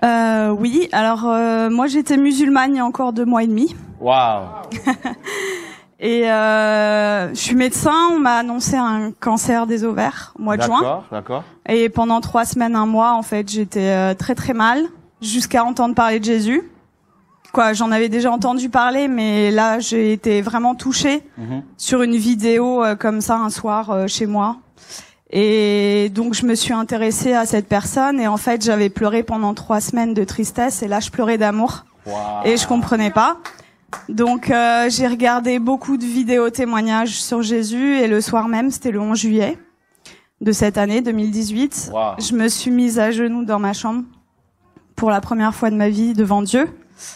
Oui, alors moi j'étais musulmane il y a encore 2 mois et demi. Waouh. Et je suis médecin, on m'a annoncé un cancer des ovaires au mois de juin. D'accord. Et pendant 3 semaines, 1 mois, en fait, j'étais très très mal, jusqu'à entendre parler de Jésus. J'en avais déjà entendu parler, mais là j'ai été vraiment touchée sur une vidéo comme ça un soir chez moi. Et donc je me suis intéressée à cette personne et en fait j'avais pleuré pendant 3 semaines de tristesse et là je pleurais d'amour. Wow. Et je comprenais pas. Donc j'ai regardé beaucoup de vidéos témoignages sur Jésus et le soir même, c'était le 11 juillet de cette année 2018, wow. Je me suis mise à genoux dans ma chambre pour la première fois de ma vie devant Dieu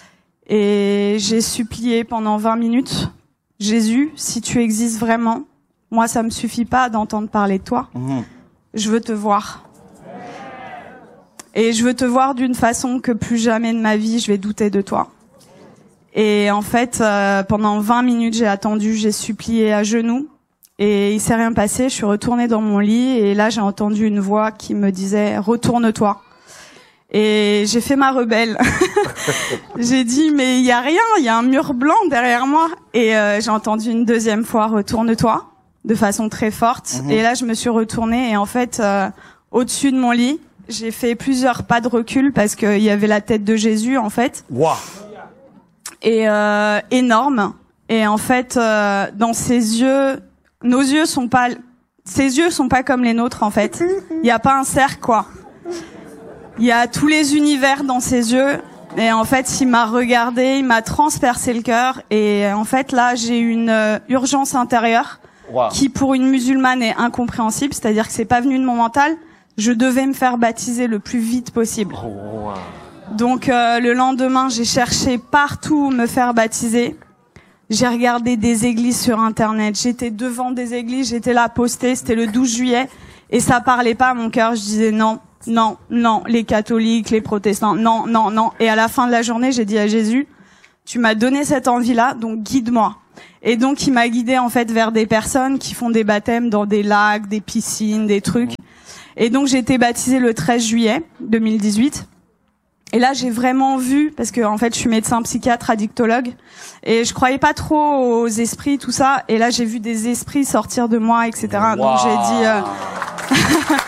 et j'ai supplié pendant 20 minutes, Jésus, si tu existes vraiment, moi, ça me suffit pas d'entendre parler de toi. Je veux te voir. Et je veux te voir d'une façon que plus jamais de ma vie, je vais douter de toi. Et en fait, pendant 20 minutes, j'ai attendu, j'ai supplié à genoux. Et il s'est rien passé. Je suis retournée dans mon lit. Et là, j'ai entendu une voix qui me disait « Retourne-toi ». Et j'ai fait ma rebelle. J'ai dit « Mais il y a rien, il y a un mur blanc derrière moi ». Et j'ai entendu une deuxième fois « Retourne-toi ». De façon très forte. Et là, je me suis retournée et en fait, au-dessus de mon lit, j'ai fait plusieurs pas de recul parce qu'il y avait la tête de Jésus en fait. Wow. Et énorme. Et en fait, dans ses yeux, ses yeux sont pas comme les nôtres en fait. Il y a pas un cercle quoi. Il y a tous les univers dans ses yeux. Et en fait, il m'a regardé, il m'a transpercé le cœur. Et en fait, là, j'ai une urgence intérieure. Wow. Qui pour une musulmane est incompréhensible, c'est-à-dire que c'est pas venu de mon mental, je devais me faire baptiser le plus vite possible. Oh, wow. Donc le lendemain, j'ai cherché partout où me faire baptiser. J'ai regardé des églises sur internet, j'étais devant des églises, j'étais là postée, c'était le 12 juillet et ça parlait pas à mon cœur, je disais non, les catholiques, les protestants, non. Et à la fin de la journée, j'ai dit à Jésus, tu m'as donné cette envie-là, donc guide-moi. Et donc, il m'a guidée en fait vers des personnes qui font des baptêmes dans des lacs, des piscines, des trucs. Et donc, j'ai été baptisée le 13 juillet 2018. Et là, j'ai vraiment vu, parce que en fait, je suis médecin psychiatre, addictologue, et je croyais pas trop aux esprits, tout ça. Et là, j'ai vu des esprits sortir de moi, etc. Wow. Donc, j'ai dit...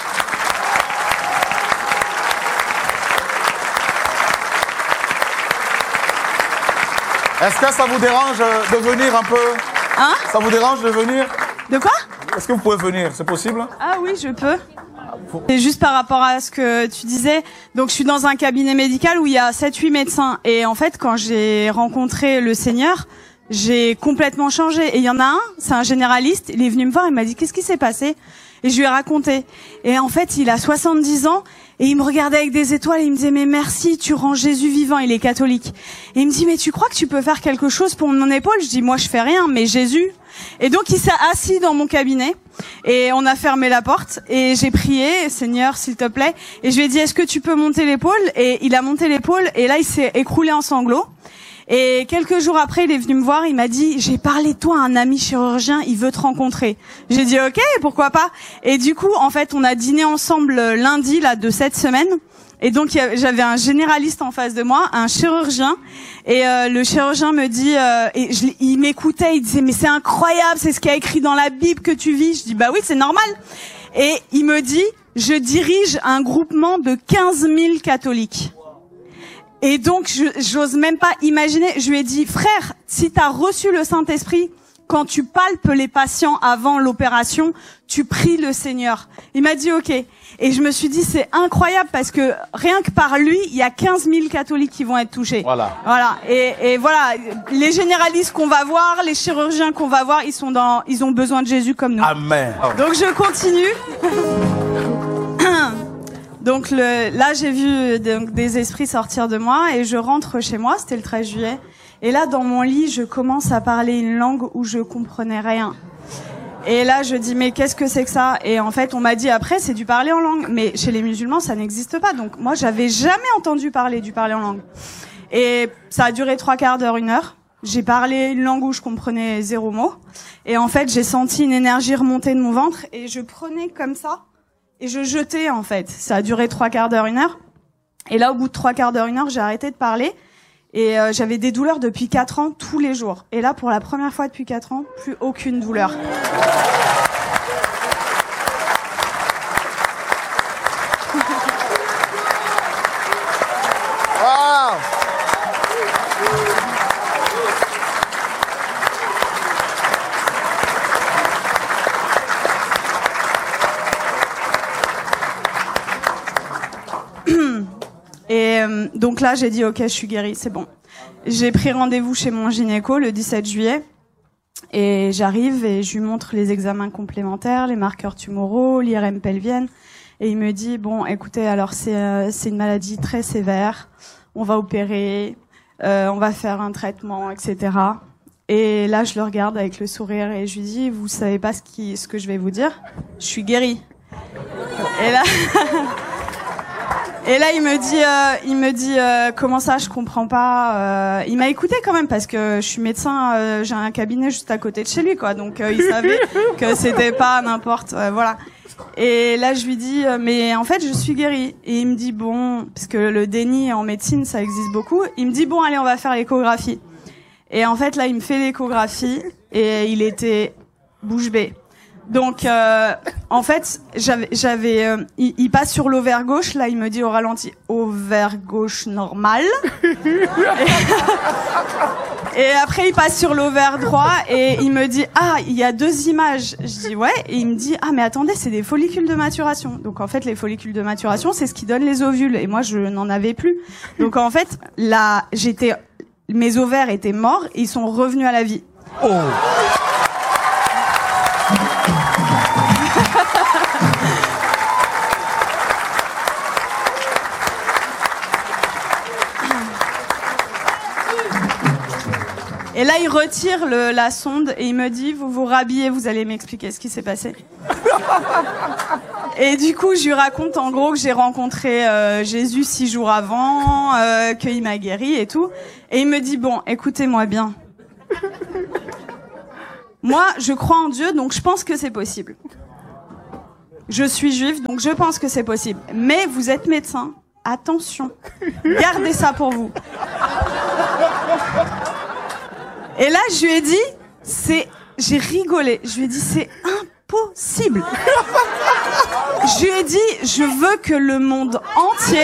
Est-ce que ça vous dérange de venir un peu? Hein? Ça vous dérange de venir? De quoi? Est-ce que vous pouvez venir? C'est possible? Ah oui, je peux. C'est juste par rapport à ce que tu disais. Donc, je suis dans un cabinet médical où il y a 7-8 médecins. Et en fait, quand j'ai rencontré le Seigneur, j'ai complètement changé. Et il y en a un, c'est un généraliste, il est venu me voir, il m'a dit « Qu'est-ce qui s'est passé ?» Et je lui ai raconté. Et en fait, il a 70 ans et il me regardait avec des étoiles et il me disait « Mais merci, tu rends Jésus vivant, il est catholique. » Et il me dit « Mais tu crois que tu peux faire quelque chose pour mon épaule ?» Je dis « Moi, je fais rien, mais Jésus. » Et donc, il s'est assis dans mon cabinet et on a fermé la porte et j'ai prié « Seigneur, s'il te plaît. » Et je lui ai dit « Est-ce que tu peux monter l'épaule ?» Et il a monté l'épaule et là, il s'est écroulé en sanglots. Et quelques jours après, il est venu me voir, il m'a dit « J'ai parlé de toi à un ami chirurgien, il veut te rencontrer. » J'ai dit « Ok, pourquoi pas ?» Et du coup, en fait, on a dîné ensemble lundi là de cette semaine. Et donc, j'avais un généraliste en face de moi, un chirurgien. Et le chirurgien me dit, il m'écoutait, il disait « Mais c'est incroyable, c'est ce qu'il y a écrit dans la Bible que tu vis. » Je dis « Bah oui, c'est normal. » Et il me dit « Je dirige un groupement de 15 000 catholiques. » Et donc, j'ose même pas imaginer. Je lui ai dit, frère, si t'as reçu le Saint-Esprit, quand tu palpes les patients avant l'opération, tu pries le Seigneur. Il m'a dit, ok. Et je me suis dit, c'est incroyable parce que rien que par lui, il y a 15 000 catholiques qui vont être touchés. Voilà. Et voilà, les généralistes qu'on va voir, les chirurgiens qu'on va voir, ils ont besoin de Jésus comme nous. Amen. Donc je continue. Donc là, j'ai vu des esprits sortir de moi et je rentre chez moi, c'était le 13 juillet. Et là, dans mon lit, je commence à parler une langue où je comprenais rien. Et là, je dis, mais qu'est-ce que c'est que ça? Et en fait, on m'a dit après, c'est du parler en langue. Mais chez les musulmans, ça n'existe pas. Donc moi, j'avais jamais entendu parler du parler en langue. Et ça a duré 3/4 d'heure, 1 heure. J'ai parlé une langue où je comprenais 0 mot. Et en fait, j'ai senti une énergie remonter de mon ventre et je prenais comme ça. Et je jetais, en fait. Ça a duré 3/4 d'heure, 1 heure. Et là, au bout de 3/4 d'heure, 1 heure, j'ai arrêté de parler. Et j'avais des douleurs depuis 4 ans, tous les jours. Et là, pour la première fois depuis 4 ans, plus aucune douleur. Et donc là, j'ai dit ok, je suis guérie, c'est bon. J'ai pris rendez-vous chez mon gynéco le 17 juillet et j'arrive et je lui montre les examens complémentaires, les marqueurs tumoraux, l'IRM pelvienne et il me dit bon, écoutez, alors c'est une maladie très sévère, on va opérer, on va faire un traitement, etc. Et là, je le regarde avec le sourire et je lui dis vous savez pas ce que je vais vous dire, je suis guérie. Et là. Et là, il me dit, comment ça, je comprends pas. Il m'a écouté quand même parce que je suis médecin, j'ai un cabinet juste à côté de chez lui, quoi. Donc il savait que c'était pas n'importe, voilà. Et là, je lui dis, mais en fait, je suis guérie. Et il me dit bon, parce que le déni en médecine, ça existe beaucoup. Il me dit bon, allez, on va faire l'échographie. Et en fait, là, il me fait l'échographie et il était bouche bée. Donc, en fait, il passe sur l'ovaire gauche. Là, il me dit au ralenti, ovaire gauche normal. Et après, il passe sur l'ovaire droit et il me dit, ah, il y a 2 images. Je dis ouais. Et il me dit, ah, mais attendez, c'est des follicules de maturation. Donc, en fait, les follicules de maturation, c'est ce qui donne les ovules. Et moi, je n'en avais plus. Donc, en fait, là, mes ovaires étaient morts et ils sont revenus à la vie. Oh. Et là, il retire la sonde et il me dit, vous vous rhabillez, vous allez m'expliquer ce qui s'est passé. Et du coup, je lui raconte en gros que j'ai rencontré Jésus 6 jours avant, qu'il m'a guéri et tout. Et il me dit, bon, écoutez-moi bien. Moi, je crois en Dieu, donc je pense que c'est possible. Je suis juive, donc je pense que c'est possible. Mais vous êtes médecin, attention, gardez ça pour vous. Et là, je lui ai dit, j'ai rigolé. Je lui ai dit, c'est impossible. Je lui ai dit, je veux que le monde entier